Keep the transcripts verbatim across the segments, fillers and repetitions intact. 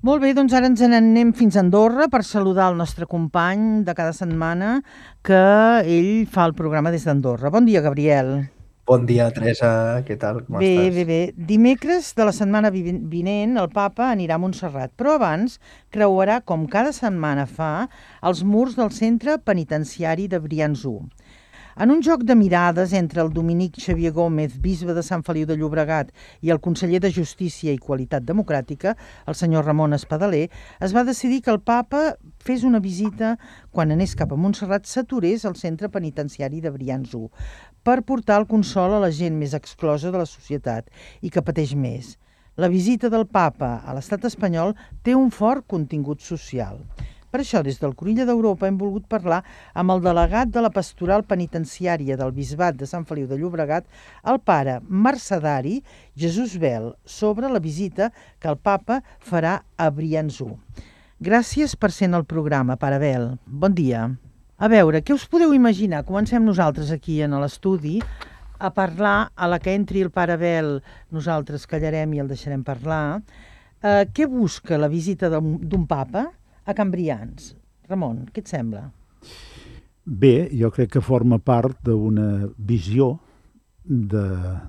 Molt bé, doncs ara ens n'anem fins a Andorra per saludar el nostre company de cada setmana, que ell fa el programa des d'Andorra. Bon dia, Gabriel. Bon dia, Teresa, què tal, com Bé, estàs? bé, bé. Dimecres de la setmana vi- vinent el papa anirà a Montserrat, però abans creuarà, com cada setmana fa, els murs del centre penitenciari de Brians u. En un joc de mirades entre el dominic Xavier Gómez, bisbe de Sant Feliu de Llobregat, i el conseller de Justícia i Qualitat Democràtica, el senyor Ramon Espadaler, es va decidir que el papa fes una visita, quan anés cap a Montserrat, s'aturés al centre penitenciari de Brians u, per portar el consol a la gent més exclosa de la societat i que pateix més. La visita del papa a l'estat espanyol té un fort contingut social. Per això, des del Cruïlla d'Europa hem volgut parlar amb el delegat de la Pastoral Penitenciària del Bisbat de Sant Feliu de Llobregat, el pare mercedari Jesús Bel, sobre la visita que el papa farà a Brians u. Gràcies per ser en el programa, pare Bel. Bon dia. A veure, què us podeu imaginar? Comencem nosaltres aquí en l'estudi a parlar, a la que entri el pare Bel, nosaltres callarem i el deixarem parlar. Eh, què busca la visita d'un d'un papa a Can Brians? Ramon, què et sembla? Bé, jo crec que forma part d'una visió de,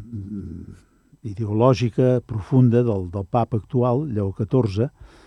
ideològica profunda del, del papa actual, Lleó catorze,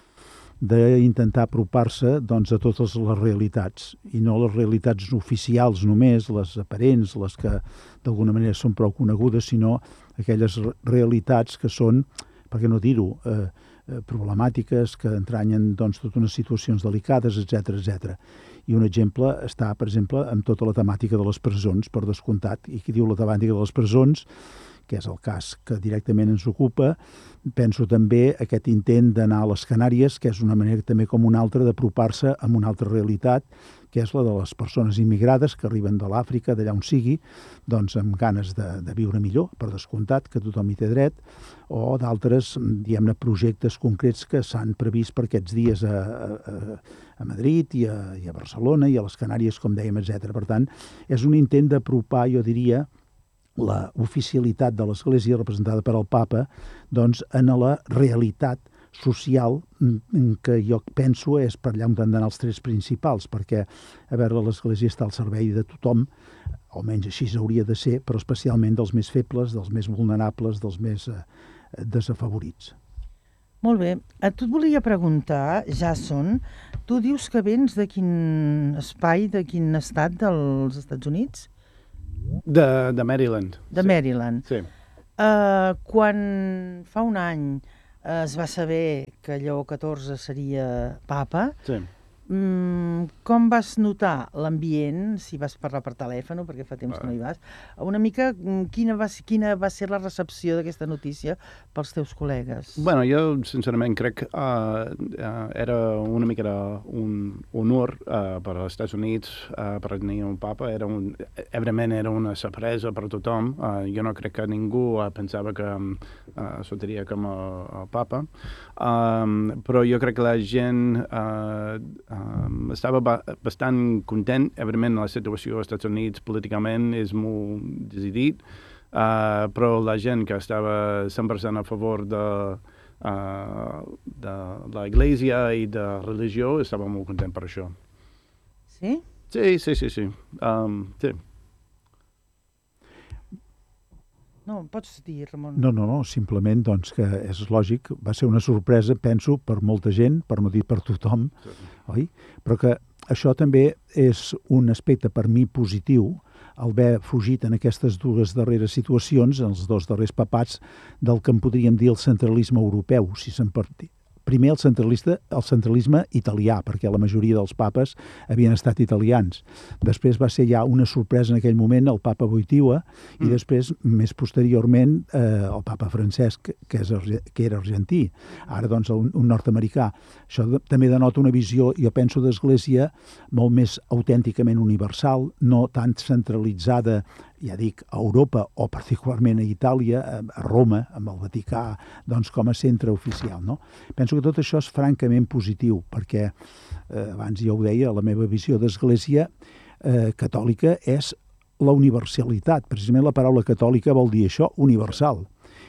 d'intentar apropar-se doncs, a totes les realitats, i no les realitats oficials només, les aparents, les que d'alguna manera són prou conegudes, sinó aquelles realitats que són, per què no dir-ho, eh, problemàtiques que entranyen doncs, totes unes situacions delicades, etcètera, etcètera. I un exemple està, per exemple, amb tota la temàtica de les presons, per descomptat. I qui diu la temàtica de les presons, que és el cas que directament ens ocupa, penso també aquest intent d'anar a les Canàries, que és una manera també com una altra d'apropar-se a una altra realitat, que és la de les persones immigrades que arriben de l'Àfrica, d'allà on sigui, doncs amb ganes de, de viure millor, per descomptat, que tothom hi té dret, o d'altres, diguem-ne, projectes concrets que s'han previst per aquests dies a, a, a Madrid i a, i a Barcelona i a les Canàries, com dèiem, etcètera. Per tant, és un intent d'apropar, jo diria, la oficialitat de l'Església representada per el papa doncs, en la realitat social que jo penso és per allà on han d'anar els tres principals, perquè, a veure, l'Església està al servei de tothom, almenys així hauria de ser, però especialment dels més febles, dels més vulnerables, dels més eh, desafavorits. Molt bé. A tu et volia preguntar, Jason, tu dius que vens de quin espai, de quin estat dels Estats Units? De, de Maryland. De sí. Maryland. Sí. Uh, quan fa un any uh, es va saber que Lleó catorze seria papa, Sí. mm, com vas notar l'ambient, si vas parlar per telèfon, perquè fa temps que no hi vas, una mica mm, quina va, quina va ser la recepció d'aquesta notícia pels teus col·legues? Bueno, jo sincerament crec que uh, uh, era una mica un honor uh, per als Estats Units uh, per tenir un papa. Era un, evidentment era una sorpresa per a tothom. Uh, jo no crec que ningú uh, pensava que uh, sortiria com a, a papa. Um, però jo crec que la gent uh, um, estava ba bastant content. Evidentment la situació als Estats Units políticament és molt decidit. Uh, però la gent que estava cent per cent a favor de, uh, de l'Església i de religió estava molt content per això. Sí? Sí, sí, sí, sí. Um, sí. No, pots dir, Ramon. No, no, no, simplement doncs, que és lògic, va ser una sorpresa, penso, per molta gent, per no dir per tothom, sí. Oi? Però que això també és un aspecte per mi positiu, el haver fugit en aquestes dues darreres situacions, els dos darrers papats, del que en podríem dir el centralisme europeu, si se'n partit. Primer el, centralista, el centralisme italià, perquè la majoria dels papes havien estat italians. Després va ser ja una sorpresa en aquell moment el papa Wojtyła mm. i després, més posteriorment, eh, el papa Francesc, que, és, que era argentí. Ara, doncs, un, un nord-americà. Això de, també denota una visió, jo penso, d'església molt més autènticament universal, no tan centralitzada, ja dic, a Europa o particularment a Itàlia, a Roma, amb el Vaticà, doncs com a centre oficial, no? Penso que tot això és francament positiu, perquè, eh, abans ja ho deia, la meva visió d'església eh, catòlica és la universalitat. Precisament la paraula catòlica vol dir això, universal.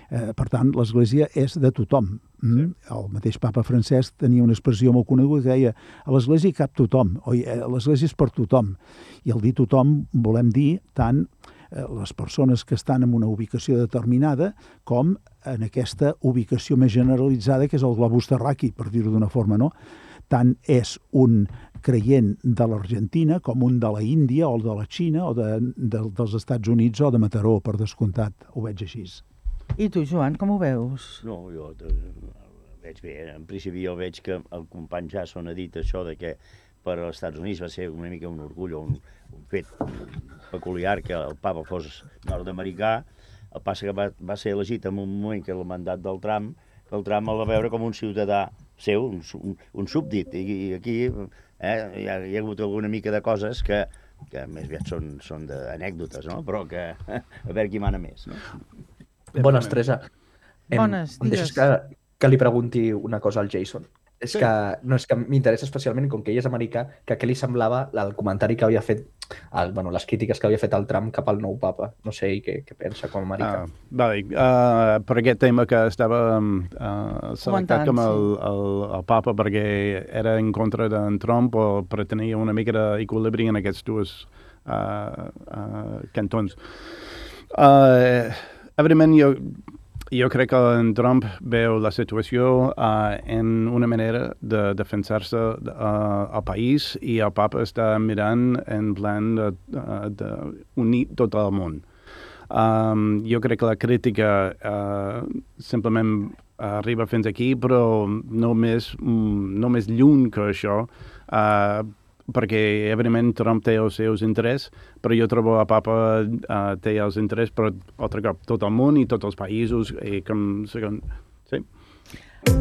Eh, per tant, l'Església és de tothom. Mm? Sí. El mateix papa Francesc tenia una expressió molt coneguda que deia a l'Església hi cap tothom, o l'Església és per tothom. I al dir tothom volem dir tant eh, les persones que estan en una ubicació determinada com en aquesta ubicació més generalitzada que és el globus terraqui, per dir-ho d'una forma, no? Tant és un creient de l'Argentina com un de la Índia o de la Xina o de, de, dels Estats Units o de Mataró, per descomptat. Ho veig així. I tu, Joan, com ho veus? No, jo eh, veig bé. En principi jo veig que el company Jason ha dit això de que per als Estats Units va ser una mica un orgull o un, un fet peculiar que el papa fos nord-americà. El passa que va, va ser elegit en un moment que el mandat del Trump, que el Trump el va veure com un ciutadà seu, un, un, un súbdit. I, i aquí eh, hi, ha, hi ha hagut alguna mica de coses que, que més aviat són, són d'anècdotes, no? Però que a veure qui mana més, no? Bones, Teresa. Em, Bones, em deixes digues. que, que li pregunti una cosa al Jason? És Sí. que, no, és que m'interessa especialment, com que ell és americà, que què li semblava el comentari que havia fet, el, bueno, les crítiques que havia fet el Trump cap al nou papa. No sé ell què, què pensa com a americà. Uh, vale. uh, per aquest tema que estava uh, selectat com el, el, el papa perquè era en contra d'en Trump o pretenia una mica d'equilibri en aquests dos uh, uh, cantons. Uh, evidentment, jo, jo crec que en Trump veu la situació uh, en una manera de defensar-se uh, al país i el papa està mirant en plan d'unir uh, tot el món. Um, jo crec que la crítica uh, simplement arriba fins aquí, però no més, no més lluny que això, uh, perquè, evidentment, Trump té els seus interessos, però jo trobo que el papa uh, té els interessos per altre cop tot el món i tots els països, i com, segon, sí.